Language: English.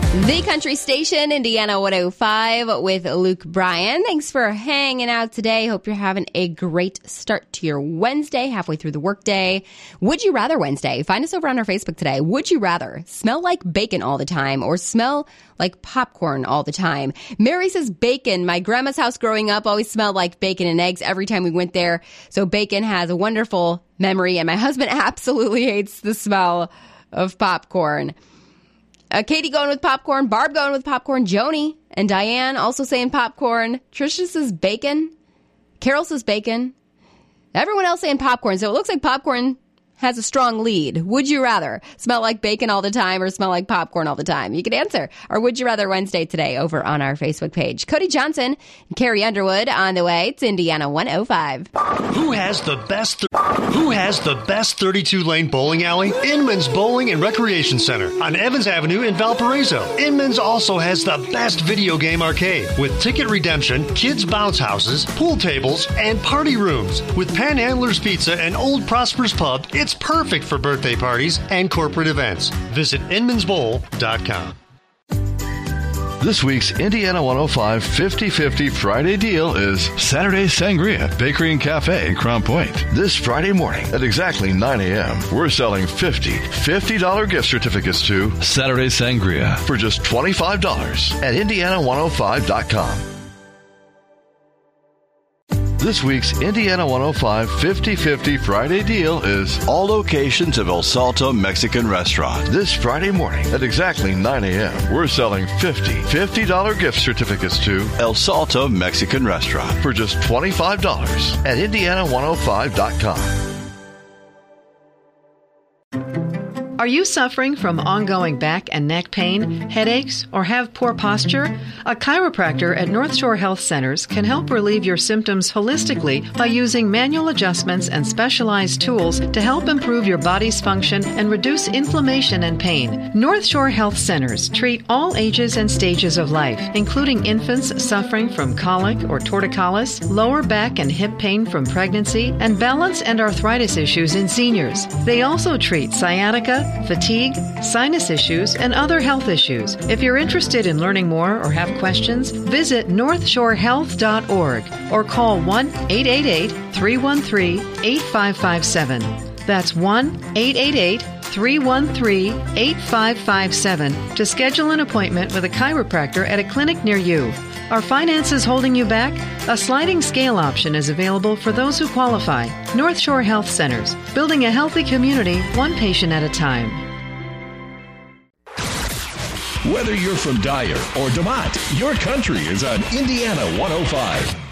The Country Station, Indiana 105 with Luke Bryan. Thanks for hanging out today. Hope you're having a great start to your Wednesday, halfway through the workday. Would you rather Wednesday? Find us over on our Facebook today. Would you rather smell like bacon all the time or smell like popcorn all the time? Mary says bacon. My grandma's house growing up always smelled like bacon and eggs every time we went there. So bacon has a wonderful memory, and my husband absolutely hates the smell of popcorn. Katie going with popcorn, Barb going with popcorn, Joni and Diane also saying popcorn. Trisha says bacon. Carol says bacon. Everyone else saying popcorn. So it looks like popcorn has a strong lead. Would you rather smell like bacon all the time or smell like popcorn all the time? You could answer. Or Would You Rather Wednesday today over on our Facebook page. Cody Johnson and Carrie Underwood on the way. It's Indiana 105. Who has the best 32-lane bowling alley? Inman's Bowling and Recreation Center on Evans Avenue in Valparaiso. Inman's also has the best video game arcade with ticket redemption, kids bounce houses, pool tables, and party rooms. With Panhandler's Pizza and Old Prosper's Pub, it's perfect for birthday parties and corporate events. Visit inmansbowl.com. This week's Indiana 105 50-50 Friday deal is Saturday Sangria Bakery and Cafe in Crown Point. This Friday morning at exactly 9 a.m., we're selling $50 gift certificates to Saturday Sangria for just $25 at Indiana105.com. This week's Indiana 105 50-50 Friday deal is all locations of El Salto Mexican Restaurant. This Friday morning at exactly 9 a.m., we're selling $50 gift certificates to El Salto Mexican Restaurant for just $25 at Indiana105.com. Are you suffering from ongoing back and neck pain, headaches, or have poor posture? A chiropractor at North Shore Health Centers can help relieve your symptoms holistically by using manual adjustments and specialized tools to help improve your body's function and reduce inflammation and pain. North Shore Health Centers treat all ages and stages of life, including infants suffering from colic or torticollis, lower back and hip pain from pregnancy, and balance and arthritis issues in seniors. They also treat sciatica, fatigue, sinus issues, and other health issues. If you're interested in learning more or have questions, visit northshorehealth.org or call 1-888-313-8557. That's 1-888-313-8557 to schedule an appointment with a chiropractor at a clinic near you. Are finances holding you back? A sliding scale option is available for those who qualify. North Shore Health Centers, building a healthy community, one patient at a time. Whether you're from Dyer or DeMont, your country is on Indiana 105.